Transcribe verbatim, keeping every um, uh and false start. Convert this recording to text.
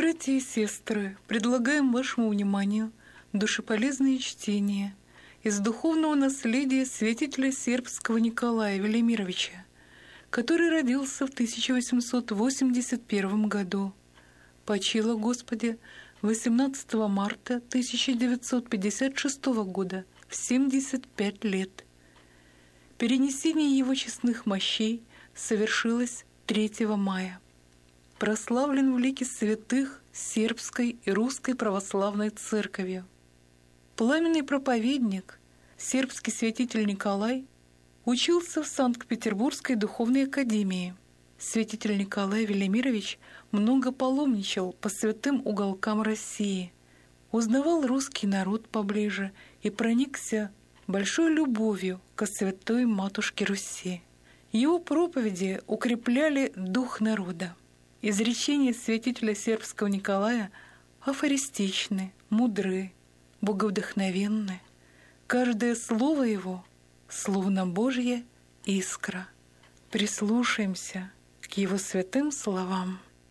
Братья и сестры, предлагаем вашему вниманию душеполезные чтения из духовного наследия святителя сербского Николая Велимировича, который родился в тысяча восемьсот восемьдесят первом году. Почил о Господе восемнадцатого марта тысяча девятьсот пятьдесят шестого года в семьдесят пять лет. Перенесение его честных мощей совершилось третьего мая. Прославлен в лике святых сербской и русской православной церковью. Пламенный проповедник, сербский святитель Николай, учился в Санкт-Петербургской духовной академии. Святитель Николай Велимирович много паломничал по святым уголкам России, узнавал русский народ поближе и проникся большой любовью ко святой матушке Руси. Его проповеди укрепляли дух народа. Изречения святителя сербского Николая афористичны, мудры, боговдохновенны. Каждое слово его — словно Божья искра. Прислушаемся к его святым словам.